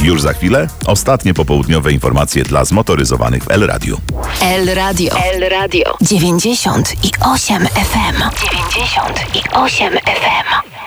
Już za chwilę ostatnie popołudniowe informacje dla zmotoryzowanych w El Radio. El Radio. El Radio. 98 FM. 98 FM.